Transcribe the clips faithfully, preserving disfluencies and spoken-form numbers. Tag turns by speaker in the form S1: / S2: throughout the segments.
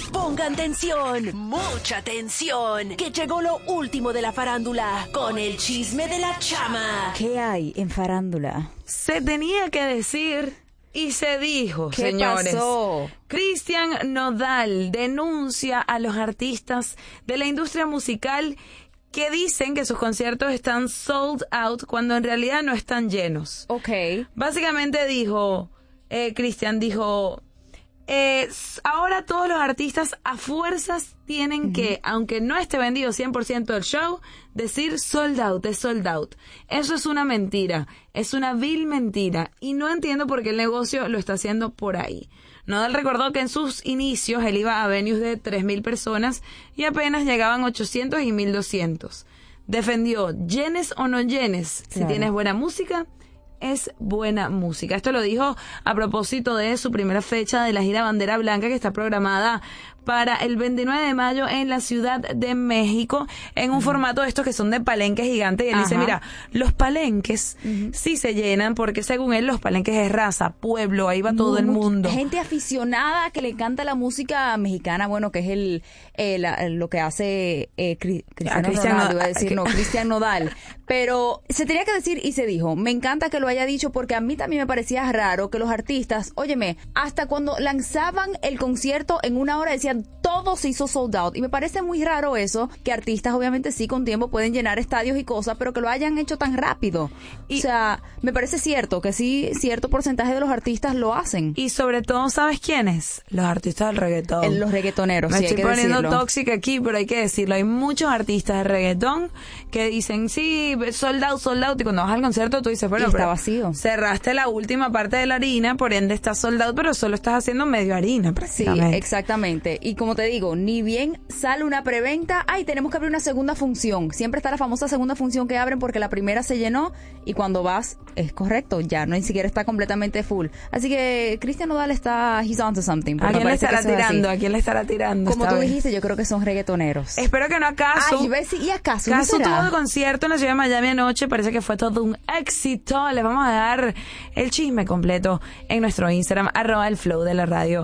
S1: Pongan tensión, mucha tensión, que llegó lo último de la farándula con el chisme de la chama.
S2: ¿Qué hay en farándula?
S3: Se tenía que decir y se dijo,
S2: ¿Qué
S3: señores.
S2: pasó?
S3: Cristian Nodal denuncia a los artistas de la industria musical que dicen que sus conciertos están sold out cuando en realidad no están llenos.
S2: Ok.
S3: Básicamente dijo, eh, Cristian dijo... Eh, ahora todos los artistas a fuerzas tienen uh-huh. que, aunque no esté vendido cien por ciento del show, decir sold out, es sold out. Eso es una mentira, es una vil mentira y no entiendo por qué el negocio lo está haciendo por ahí. Nodal recordó que en sus inicios él iba a venues de tres mil personas y apenas llegaban ochocientos y mil doscientos. Defendió, llenes o no llenes, claro. Si tienes buena música, es buena música. Esto lo dijo a propósito de su primera fecha de la gira Bandera Blanca, que está programada para el veintinueve de mayo en la Ciudad de México, en un uh-huh. formato de estos que son de palenques gigantes. Y él Ajá. dice, mira, los palenques uh-huh. sí se llenan porque según él los palenques es raza, pueblo, ahí va todo Muy, el mundo.
S2: Gente aficionada que le encanta la música mexicana, bueno, que es el, el, el lo que hace eh, Cri- Cristiano
S3: Cristian
S2: Ronaldo,
S3: no,
S2: iba a decir,
S3: que...
S2: no, Cristian Nodal. Pero se tenía que decir y se dijo. Me encanta que lo haya dicho porque a mí también me parecía raro que los artistas, óyeme, hasta cuando lanzaban el concierto en una hora decían todo se hizo sold out. Y me parece muy raro eso, que artistas obviamente sí con tiempo pueden llenar estadios y cosas, pero que lo hayan hecho tan rápido. Y, o sea, me parece cierto que sí, cierto porcentaje de los artistas lo hacen.
S3: Y sobre todo, ¿sabes quiénes? Los artistas del reggaetón.
S2: En los reggaetoneros,
S3: me
S2: sí,
S3: estoy
S2: hay que
S3: poniendo
S2: decirlo.
S3: tóxica aquí, pero hay que decirlo. Hay muchos artistas de reggaetón que dicen, sí, sold out, sold out. Y cuando vas al concierto tú dices, bueno,
S2: y está
S3: pero
S2: vacío.
S3: Cerraste la última parte de la harina, por ende está sold out, pero solo estás haciendo medio harina prácticamente.
S2: Sí, exactamente. Y como te digo, ni bien sale una preventa, ay, tenemos que abrir una segunda función. Siempre está la famosa segunda función que abren porque la primera se llenó y cuando vas, es correcto, ya no ni siquiera está completamente full. Así que Cristian Nodal está, he's onto something.
S3: ¿A quién le estará tirando? ¿A quién le estará tirando?
S2: Como tú vez? dijiste, yo creo que son reggaetoneros.
S3: Espero que no acaso.
S2: Ay, ¿ves? ¿Y acaso?
S3: Caso
S2: ¿no
S3: tuvo de concierto en la ciudad de Miami anoche, parece que fue todo un éxito. Les vamos a dar el chisme completo en nuestro Instagram, arroba el flow de la radio.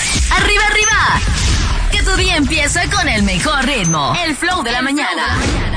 S1: ¡Arriba, arriba! Que tu día empieza con el mejor ritmo. El flow de la mañana.